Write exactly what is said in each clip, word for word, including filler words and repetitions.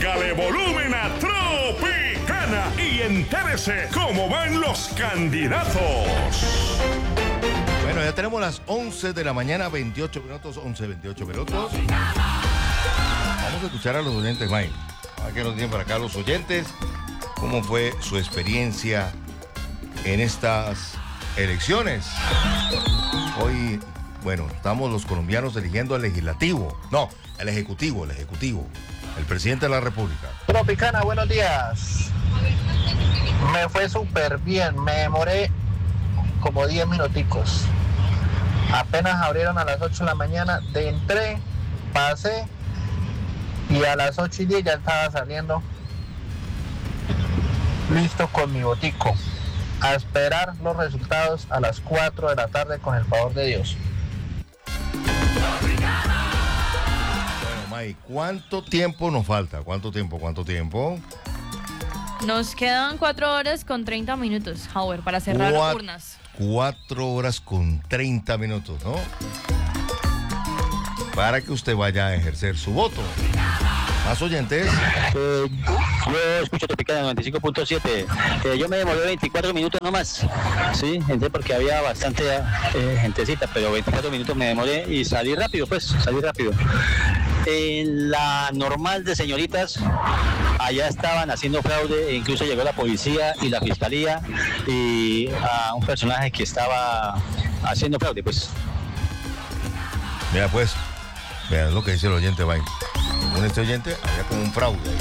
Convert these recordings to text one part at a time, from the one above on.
Póngale volumen a Tropicana y entérese cómo van los candidatos. Bueno, ya tenemos las once de la mañana, veintiocho minutos, once, veintiocho minutos. Vamos a escuchar a los oyentes, Mike. Aquí nos tienen para acá los oyentes. ¿Cómo fue su experiencia en estas elecciones? Hoy, bueno, estamos los colombianos eligiendo al legislativo. No, al ejecutivo, el ejecutivo. El presidente de la República. Tropicana, buenos días. Me fue súper bien. Me demoré como diez minuticos. Apenas abrieron a las ocho de la mañana. De entré, pasé y a las ocho y diez ya estaba saliendo. Listo con mi botico. A esperar los resultados a las cuatro de la tarde con el favor de Dios. Mike, ¿cuánto tiempo nos falta? ¿Cuánto tiempo? ¿Cuánto tiempo? Nos quedan cuatro horas con treinta minutos, Howard, para cerrar Cuat- urnas. Cuatro horas con treinta minutos, ¿no? Para que usted vaya a ejercer su voto. ¿Más oyentes? Eh, yo escucho Tropicana noventa y cinco punto siete. Eh, yo me demoré veinticuatro minutos nomás. Sí, entré porque había bastante eh, gentecita, pero veinticuatro minutos me demoré y salí rápido, pues, salí rápido. En la normal de señoritas, allá estaban haciendo fraude e incluso llegó la policía y la fiscalía y a un personaje que estaba haciendo fraude, pues. Mira, pues, vean lo que dice el oyente, Mike. Según este oyente, había como un fraude ahí.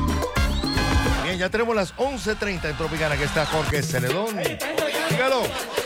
Bien, ya tenemos las once treinta en Tropicana. Aquí está Jorge Celedón. Dígalo.